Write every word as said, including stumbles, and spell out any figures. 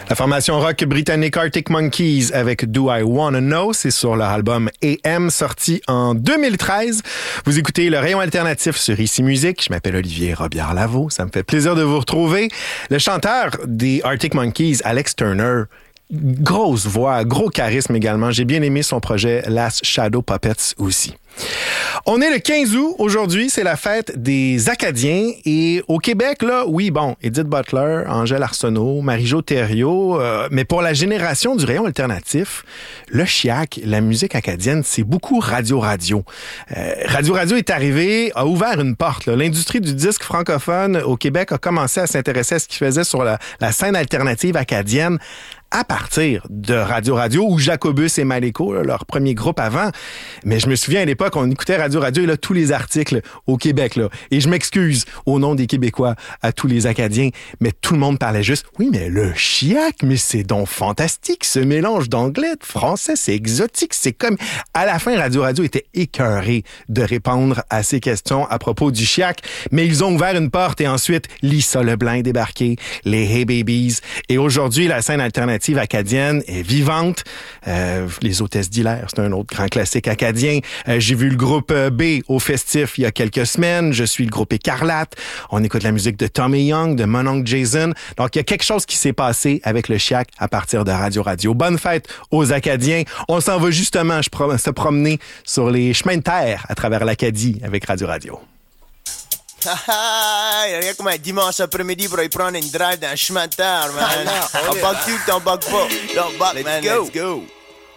La formation rock britannique Arctic Monkeys avec Do I Wanna Know, c'est sur leur album A M sorti en deux mille treize. Vous écoutez le rayon alternatif sur Ici Musique. Je m'appelle Olivier Robillard-Lavaux. Ça me fait plaisir de vous retrouver. Le chanteur des Arctic Monkeys, Alex Turner, grosse voix, gros charisme également. J'ai bien aimé son projet Last Shadow Puppets aussi. On est le quinze août aujourd'hui, c'est la fête des Acadiens et au Québec, là, oui, bon, Edith Butler, Angèle Arsenault, Marie-Jo Thériault, euh, mais pour la génération du rayon alternatif, le chiac, la musique acadienne, c'est beaucoup radio-radio. Euh, radio-radio est arrivé, a ouvert une porte. Là. L'industrie du disque francophone au Québec a commencé à s'intéresser à ce qu'il faisait sur la, la scène alternative acadienne à partir de Radio Radio ou Jacobus et Maléco, là, leur premier groupe avant. Mais je me souviens à l'époque, on écoutait Radio Radio et là, tous les articles au Québec. Là. Et je m'excuse au nom des Québécois à tous les Acadiens, mais tout le monde parlait juste « Oui, mais le chiac, mais c'est donc fantastique, ce mélange d'anglais, de français, c'est exotique, c'est comme... » À la fin, Radio Radio était écœuré de répondre à ces questions à propos du chiac, mais ils ont ouvert une porte et ensuite, Lisa Leblanc est débarquée, les Hey Babies. Et aujourd'hui, la scène alternative acadienne est vivante. Euh, les Hôtesses d'Hilaire, c'est un autre grand classique acadien. Euh, j'ai vu le groupe B au Festif il y a quelques semaines. Je suis le groupe Écarlate. On écoute la musique de Tommy Young, de mon oncle Jason. Donc, il y a quelque chose qui s'est passé avec le chiac à partir de Radio Radio. Bonne fête aux Acadiens. On s'en va justement je prom- se promener sur les chemins de terre à travers l'Acadie avec Radio Radio. Il y a comme un dimanche après-midi pour y prendre une drive dans le chemin de terre, man. On bug tu, t'en bug pas. Don't bug, man, let's go.